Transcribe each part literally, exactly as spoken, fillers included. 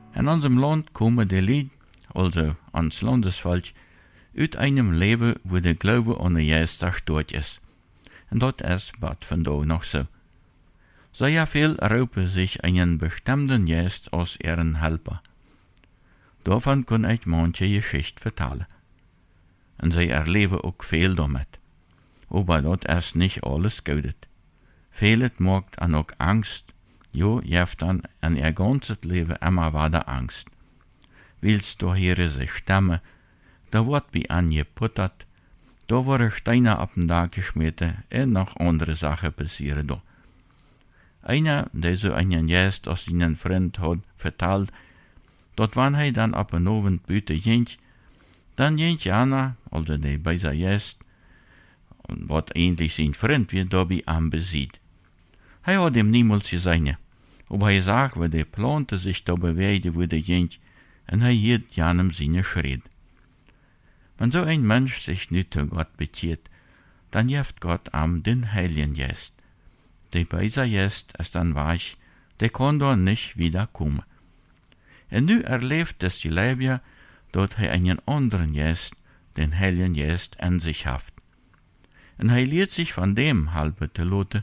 In unserem Land kommen die Lied, also ans Landesvolk, uit einem Leben, wo der Glaube an Jesus tot ist. Und dat is bad vandaag nog so. Sehr viel roepen sich einen bestimmten Jesus als ihren Helper. Davon kann ich manche Geschichte vertellen. Und sie erleben auch viel damit. Aber dat ist nicht alles Gutes. Vieles macht an auch Angst. Jo, jeft dann an ihr ganzes Leben immer weiter Angst. Willst du hören sich Stimme, da wird wie angeputtert, da wurde Steine ab den Tag geschmissen und noch andere Sachen passieren da. Einer, der so einen Gast aus seinen Freund hat vertelt, dort wann er dann ab en Abend büte jent, dann jent einer, also der bei sein Gast, wat eigentlich sein Freund wird dabei anbesieht. Er hat ihm niemals gesehen, aber er sagt, wo der plante sich da bewegte, wo der jent, und er hielt janem seine Schritt. Wenn so ein Mensch sich nicht zu Gott bezieht, dann jeft Gott am den Heiligen Geist. Der beiser Geist ist dann weich, der kann da nicht wiederkommen. Und nu erlebt das Gelebje, dort er einen anderen Geist, den Heiligen Geist, in sich haft. Und er lehrt sich von dem halbe te loten,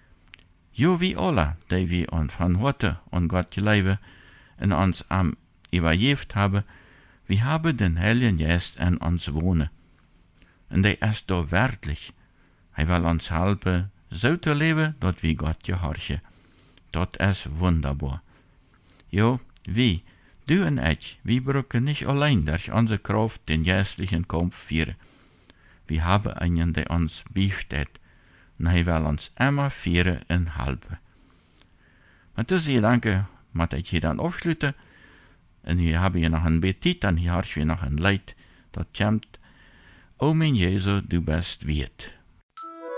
jo wie alle, die wir uns von heute an Gott geleben und uns am übergeben haben, wir haben den Heiligen Geist in uns wohnen. Und der ist da wirklich. Er will uns helfen, so zu leben, dass wir Gott gehorchen. Das ist wunderbar. Jo, wie, du und ich, wir brauchen nicht allein durch unsere Kraft den geistlichen Kampf führen. Wir haben einen, der uns beisteht. Und er will uns immer führen und helfen. Mit diesem Gedanke möchte ich hier dann aufschließen. Und hier habe ich noch ein Betit, und hier habe ich noch ein Leid, das kommt. O mein Jesu, du bist wert.